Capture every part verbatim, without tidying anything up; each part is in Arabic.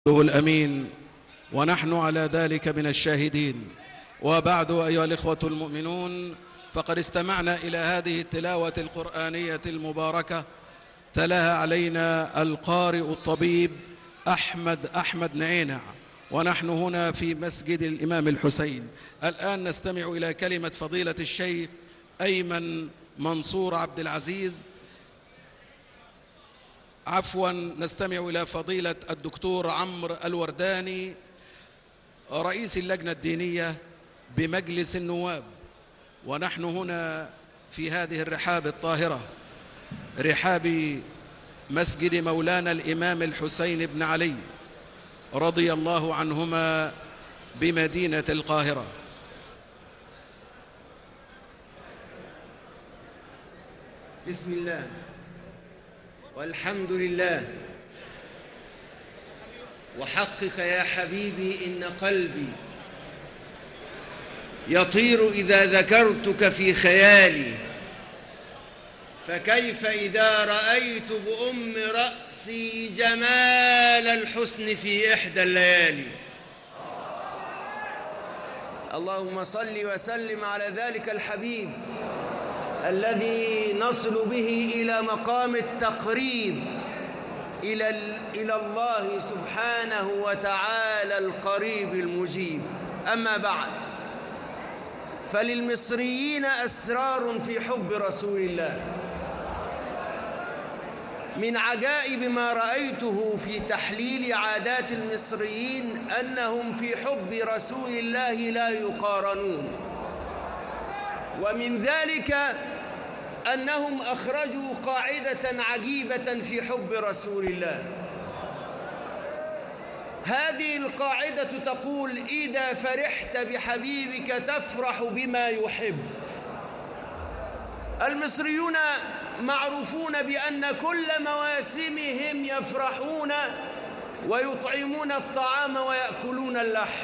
الأمين ونحن على ذلك من الشاهدين. وبعد أيها الإخوة المؤمنون، فقد استمعنا إلى هذه التلاوة القرآنية المباركة تلاها علينا القارئ الطبيب أحمد أحمد نعينع، ونحن هنا في مسجد الإمام الحسين. الآن نستمع إلى كلمة فضيلة الشيخ أيمن منصور عبد العزيز عفوا نستمع إلى فضيلة الدكتور عمرو الورداني رئيس اللجنة الدينية بمجلس النواب. ونحن هنا في هذه الرحاب الطاهرة، رحاب مسجد مولانا الإمام الحسين بن علي رضي الله عنهما بمدينة القاهرة. بسم الله والحمد لله. وحقق يا حبيبي إن قلبي يطير إذا ذكرتك في خيالي، فكيف إذا رأيت بأم رأسي جمال الحسن في إحدى الليالي. اللهم صل وسلم على ذلك الحبيب الذي نصل به إلى مقام التقريب إلى إلى الله سبحانه وتعالى القريب المجيب. أما بعد، فللمصريين أسرار في حب رسول الله. من عجائب ما رأيته في تحليل عادات المصريين أنهم في حب رسول الله لا يقارنون، ومن ذلك أنهم أخرجوا قاعدة عجيبة في حب رسول الله. هذه القاعدة تقول: إذا فرحت بحبيبك تفرح بما يحب. المصريون معروفون بأن كل مواسمهم يفرحون ويطعمون الطعام ويأكلون اللحم،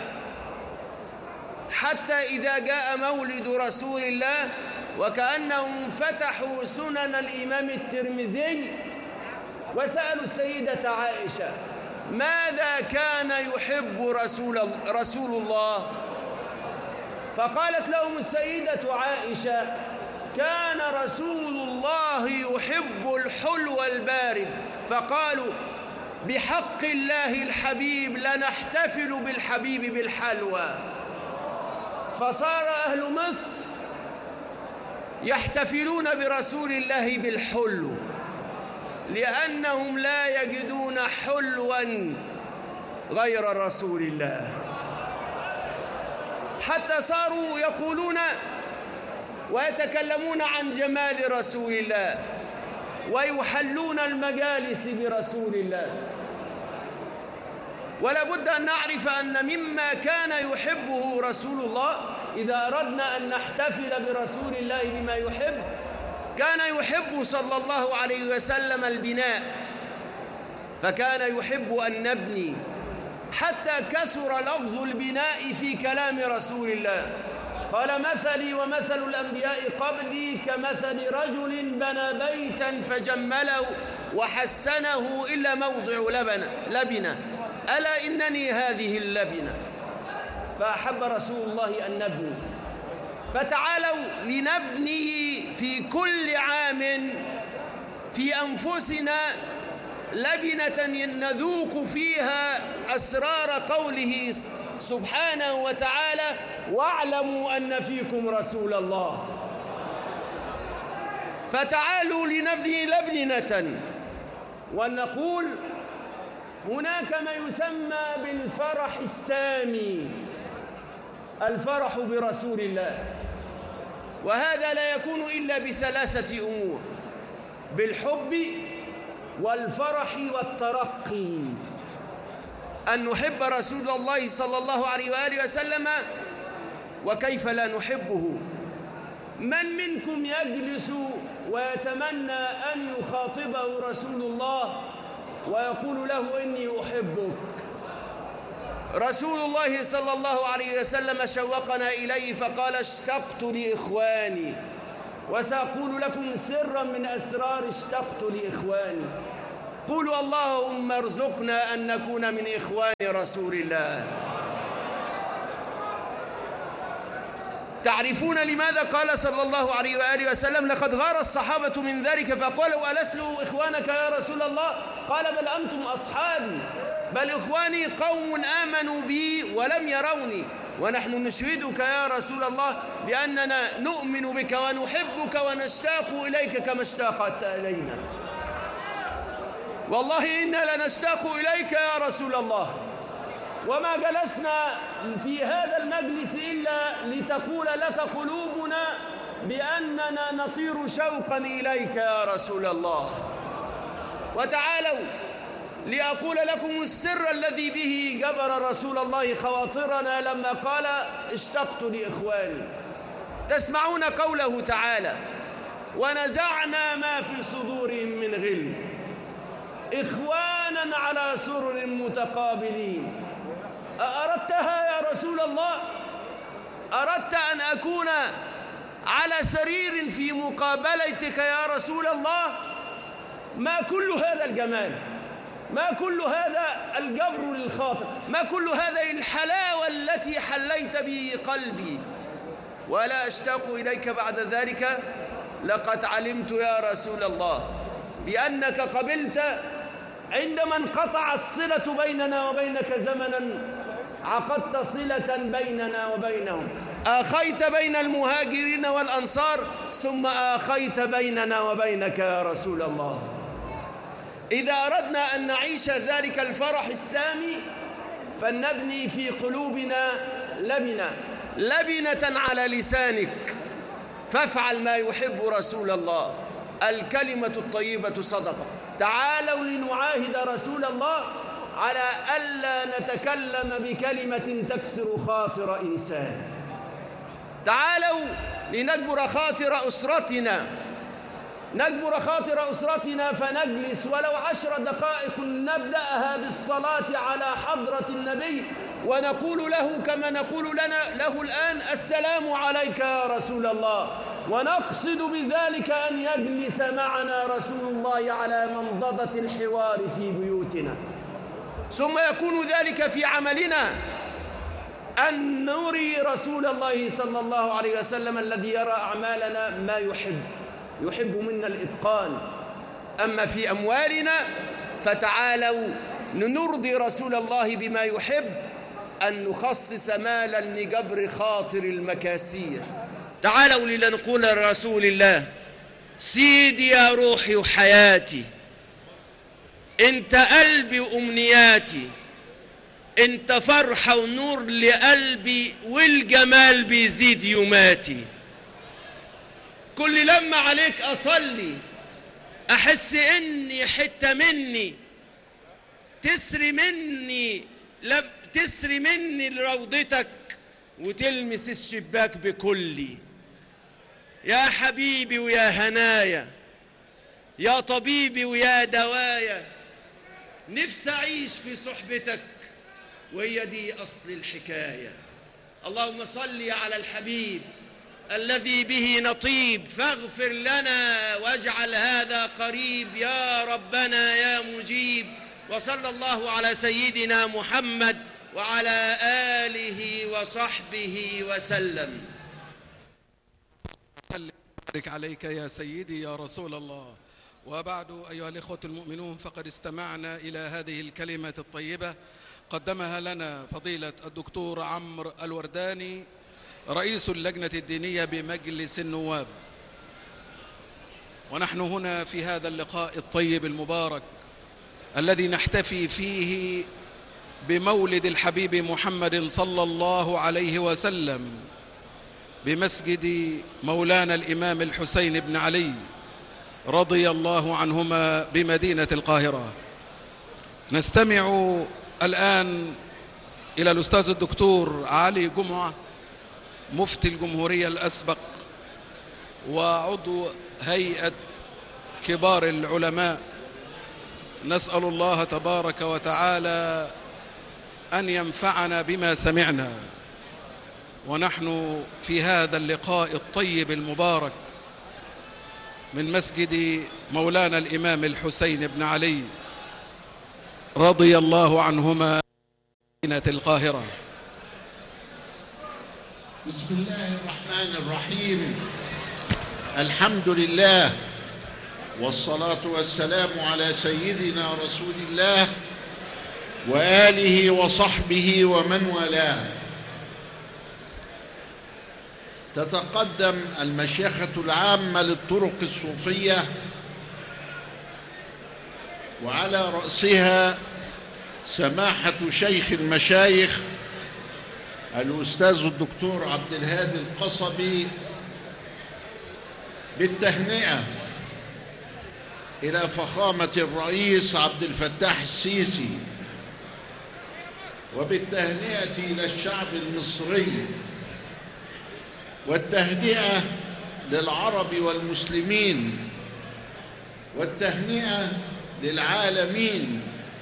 حتى إذا جاء مولد رسول الله وكأنهم فتحوا سنن الإمام الترمذي وسألوا السيدة عائشة: ماذا كان يحب رسول رسول الله؟ فقالت لهم السيدة عائشة: كان رسول الله يحب الحلو البارد. فقالوا: بحق الله الحبيب لنحتفل بالحبيب بالحلوى. فصار أهل مصر يحتفلون برسول الله بالحلو، لأنهم لا يجدون حلوا غير رسول الله، حتى صاروا يقولون ويتكلمون عن جمال رسول الله ويحلون المجالس برسول الله. ولا بد أن نعرف أن مما كان يحبه رسول الله، إذا أردنا أن نحتفل برسول الله بما يحب، كان يحب صلى الله عليه وسلم البناء، فكان يحب أن نبني، حتى كثر لفظ البناء في كلام رسول الله. قال: مثلي ومثل الأنبياء قبلي كمثل رجل بنى بيتا فجمله وحسنه إلا موضع لبنة لبنة ألا إنني هذه اللبنة. فأحب رسول الله أن نبني، فتعالوا لنبني في كل عام في أنفسنا لبنة نذوق فيها أسرار قوله سبحانه وتعالى: واعلموا أن فيكم رسول الله. فتعالوا لنبني لبنة ونقول: هناك ما يسمى بالفرح السامي، الفرح برسول الله، وهذا لا يكون إلا بثلاثة أمور: بالحب والفرح والترقي. أن نحب رسول الله صلى الله عليه وآله وسلم، وكيف لا نحبه؟ من منكم يجلس ويتمنى أن يخاطبه رسول الله ويقول له: إني أحبك؟ رسول الله صلى الله عليه وسلم شوقنا إليه فقال: اشتقت لإخواني. وسأقول لكم سرا من أسرار اشتقت لإخواني: قولوا اللهم ارزقنا أن نكون من إخوان رسول الله. تعرفون لماذا قال صلى الله عليه وآله وسلم لقد غار الصحابة من ذلك فقالوا ألسنا إخوانك يا رسول الله؟ قال بل أنتم أصحابي، بل إخواني قوم آمنوا بي ولم يروني، ونحن نشهدك يا رسول الله بأننا نؤمن بك ونحبك ونشتاق إليك كما اشتاقت إلينا. والله إنا لنشتاق إليك يا رسول الله، وما جلسنا في هذا المجلس إلا لتقول لك قلوبنا بأننا نطير شوقا إليك يا رسول الله. وتعالوا لأقول لكم السر الذي به جبر رسول الله خواطرنا لما قال اشتقت لإخواني. تسمعون قوله تعالى ونزعنا ما في صدورهم من غل إخوانا على سرر متقابلين. أردتها يا رسول الله؟ أردت أن أكون على سرير في مقابلتك يا رسول الله؟ ما كل هذا الجمال، ما كل هذا الجبر للخاطر، ما كل هذه الحلاوة التي حليت به قلبي، ولا أشتاق إليك بعد ذلك؟ لقد علمت يا رسول الله بأنك قبلت عندما انقطع الصلة بيننا وبينك زمنا عقدت صلة بيننا وبينهم، آخيت بين المهاجرين والأنصار ثم آخيت بيننا وبينك يا رسول الله. إذا أردنا أن نعيش ذلك الفرح السامي فلنبني في قلوبنا لبنة لبنة على لسانك، فافعل ما يحب رسول الله. الكلمة الطيبة صدقة. تعالوا لنعاهد رسول الله على ألا نتكلم بكلمة تكسر خاطر إنسان. تعالوا لنجبر خاطر أسرتنا، نجبر خاطر أسرتنا فنجلس ولو عشر دقائق نبدأها بالصلاة على حضرة النبي ونقول له كما نقول لنا له الآن السلام عليك يا رسول الله، ونقصد بذلك أن يجلس معنا رسول الله على منضدة الحوار في بيوتنا. ثم يكون ذلك في عملنا أن نري رسول الله صلى الله عليه وسلم الذي يرى أعمالنا ما يحب، يحب منا الإتقان. أما في أموالنا فتعالوا نرضي رسول الله بما يحب، أن نخصص مالا لجبر خاطر المكاسير. تعالوا لنقول لرسول الله سيدي يا روحي وحياتي، انت قلبي وامنياتي، انت فرحة ونور لقلبي والجمال بيزيد يوماتي. كل لما عليك اصلي احس اني حتة مني تسري مني لب تسري مني لروضتك وتلمس الشباك بكلي. يا حبيبي ويا هنايا، يا طبيبي ويا دوايا، نفسي أعيش في صحبتك وهي دي أصل الحكاية. اللهم صل على الحبيب الذي به نطيب، فاغفر لنا واجعل هذا قريب يا ربنا يا مجيب. وصلى الله على سيدنا محمد وعلى آله وصحبه وسلم. بارك عليك يا سيدي يا رسول الله. وبعد أيها الإخوة المؤمنون، فقد استمعنا إلى هذه الكلمة الطيبة قدمها لنا فضيلة الدكتور عمرو الورداني رئيس اللجنة الدينية بمجلس النواب. ونحن هنا في هذا اللقاء الطيب المبارك الذي نحتفي فيه بمولد الحبيب محمد صلى الله عليه وسلم بمسجد مولانا الإمام الحسين بن علي رضي الله عنهما بمدينة القاهرة. نستمع الآن إلى الأستاذ الدكتور علي جمعة مفتي الجمهورية الأسبق وعضو هيئة كبار العلماء. نسأل الله تبارك وتعالى أن ينفعنا بما سمعنا، ونحن في هذا اللقاء الطيب المبارك من مسجد مولانا الإمام الحسين بن علي رضي الله عنهما مدينة القاهرة. بسم الله الرحمن الرحيم. الحمد لله والصلاة والسلام على سيدنا رسول الله وآله وصحبه ومن والاه. تتقدم المشيخة العامة للطرق الصوفية وعلى رأسها سماحة شيخ المشايخ الأستاذ الدكتور عبد الهادي القصبي بالتهنئة إلى فخامة الرئيس عبد الفتاح السيسي، وبالتهنئة إلى الشعب المصري، والتهنئة للعرب والمسلمين، والتهنئة للعالمين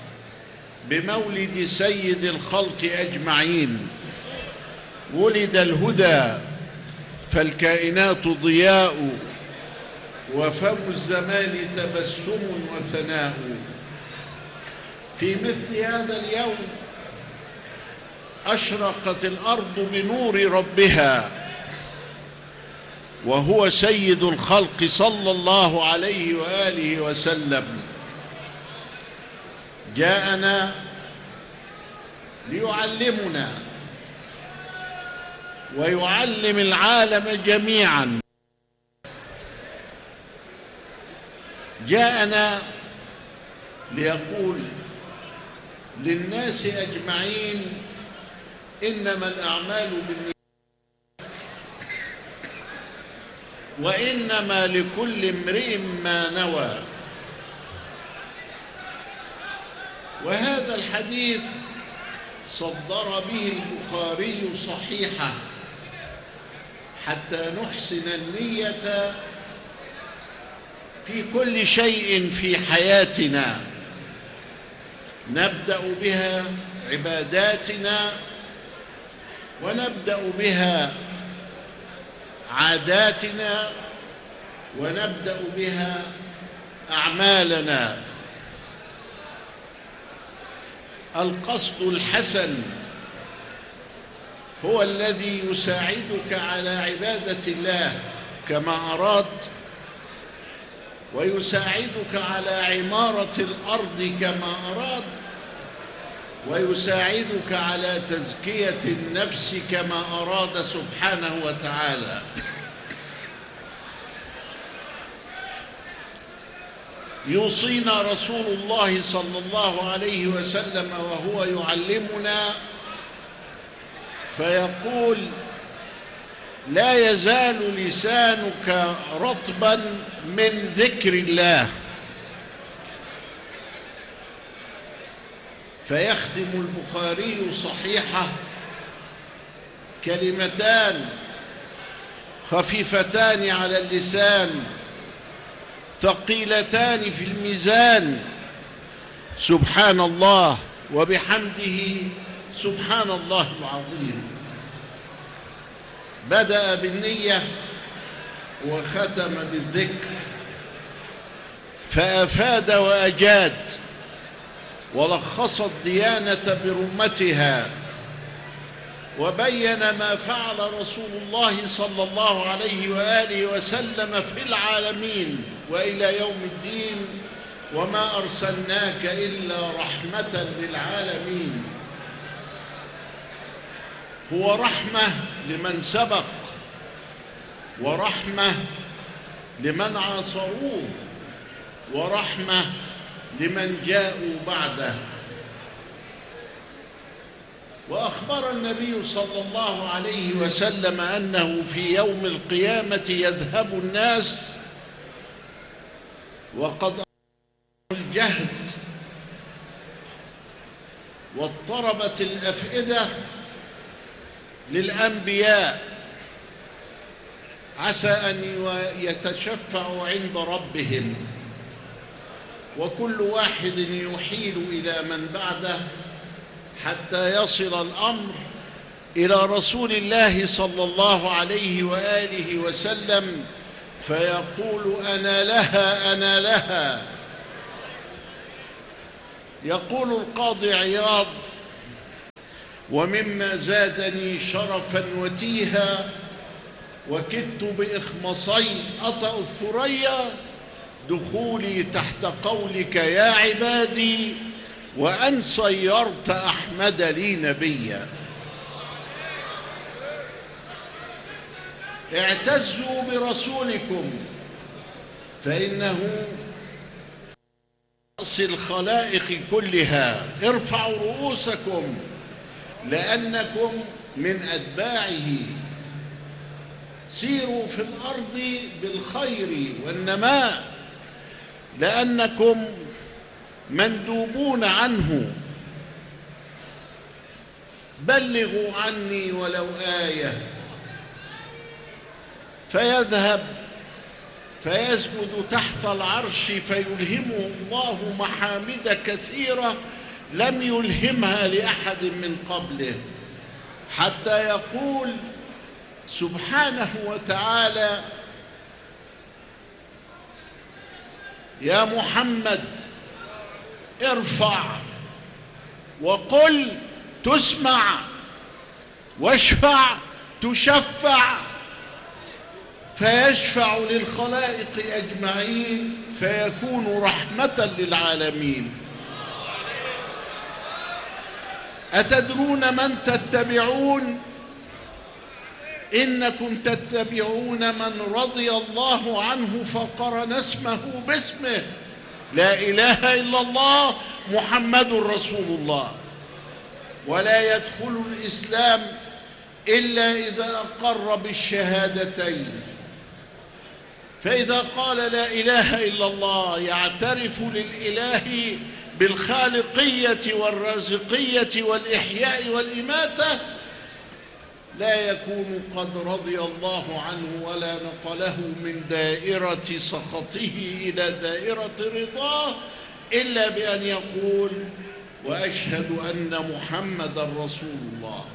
بمولد سيد الخلق أجمعين. ولد الهدى فالكائنات ضياء، وفم الزمان تبسم وثناء. في مثل هذا اليوم أشرقت الأرض بنور ربها، وهو سيد الخلق صلى الله عليه وآله وسلم. جاءنا ليعلمنا ويعلم العالم جميعا. جاءنا ليقول للناس أجمعين إنما الأعمال بالنيات وإنما لكل امرئ ما نوى. وهذا الحديث صدر به البخاري صحيحة حتى نحسن النية في كل شيء في حياتنا، نبدأ بها عباداتنا، ونبدأ بها عاداتنا، ونبدأ بها أعمالنا. القصد الحسن هو الذي يساعدك على عبادة الله كما أراد، ويساعدك على عمارة الأرض كما أراد، ويساعدك على تزكية النفس كما أراد سبحانه وتعالى. يوصينا رسول الله صلى الله عليه وسلم وهو يعلمنا فيقول: لا يزال لسانك رطبا من ذكر الله. فيختم البخاري صحيحة كلمتان خفيفتان على اللسان ثقيلتان في الميزان: سبحان الله وبحمده سبحان الله العظيم. بدأ بالنية وختم بالذكر، فأفاد وأجاد، ولخص الديانة برمتها، وبين ما فعل رسول الله صلى الله عليه وآله وسلم في العالمين وإلى يوم الدين: وما أرسلناك إلا رحمة للعالمين. هو رحمة لمن سبق، ورحمة لمن عاصروه، ورحمة لمن جاءوا بعده. وأخبر النبي صلى الله عليه وسلم أنه في يوم القيامة يذهب الناس وقد الجهد واضطربت الأفئدة للأنبياء، عسى أن يتشفعوا عند ربهم، وكل واحد يحيل إلى من بعده حتى يصل الأمر إلى رسول الله صلى الله عليه وآله وسلم فيقول: أنا لها أنا لها. يقول القاضي عياض: ومما زادني شرفا وتيها وكدت بإخمصي أطأ الثريا دخولي تحت قولك يا عبادي وأن صيرت أحمد لي نبيا. اعتزوا برسولكم فإنه رأس الخلائق كلها. ارفعوا رؤوسكم لأنكم من أتباعه. سيروا في الأرض بالخير والنماء لأنكم مندوبون عنه. بلغوا عني ولو آية فيذهب فيسجد تحت العرش فيلهمه الله محامد كثيرة لم يلهمها لأحد من قبله، حتى يقول سبحانه وتعالى: يا محمد ارفع وقل تسمع واشفع تشفع. فيشفع للخلائق أجمعين فيكون رحمة للعالمين. أتدرون من تتبعون؟ إنكم تتبعون من رضي الله عنه فقرن اسمه باسمه. لا إله إلا الله محمد رسول الله. ولا يدخل الإسلام إلا إذا أقر بالشهادتين. فإذا قال لا إله إلا الله يعترف للإله بالخالقية والرازقية والإحياء والإماتة، لا يكون قد رضي الله عنه ولا نقله من دائرة سخطه إلى دائرة رضاه إلا بأن يقول: وأشهد أن محمدًا رسول الله.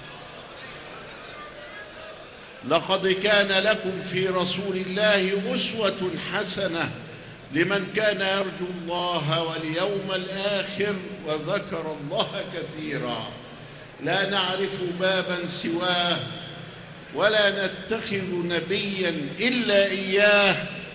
لقد كان لكم في رسول الله أسوة حسنة لمن كان يرجو الله واليوم الآخر وذكر الله كثيرا. لا نعرف بابا سواه ولا نتخذ نبيا إلا إياه.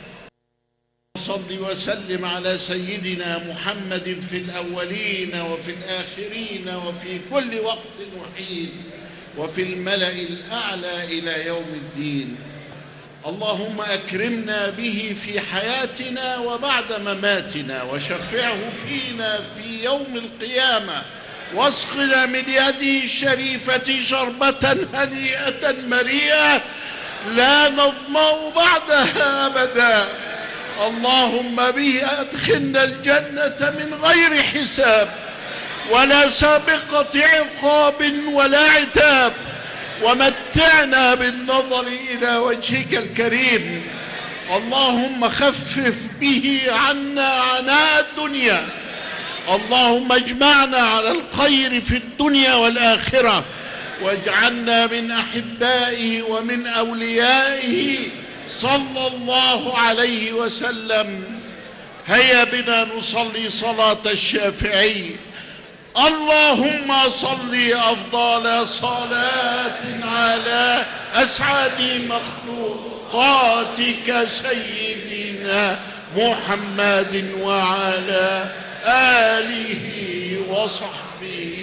صل وسلم على سيدنا محمد في الأولين وفي الآخرين وفي كل وقت وحين وفي الملأ الأعلى إلى يوم الدين. اللهم أكرمنا به في حياتنا وبعد مماتنا، وشفعه فينا في يوم القيامة، واسقنا من يده الشريفة شربة هنيئة مريئة لا نظمأ بعدها أبدا. اللهم به أدخلنا الجنة من غير حساب ولا سابقة عقاب ولا عتاب، ومتعنا بالنظر إلى وجهك الكريم. اللهم خفف به عنا عناء الدنيا. اللهم اجمعنا على الخير في الدنيا والآخرة، واجعلنا من أحبائه ومن أوليائه صلى الله عليه وسلم. هيا بنا نصلي صلاة الشافعي. اللهم صل أفضل صلاة على أسعد مخلوقاتك سيدنا محمد وعلى آله وصحبه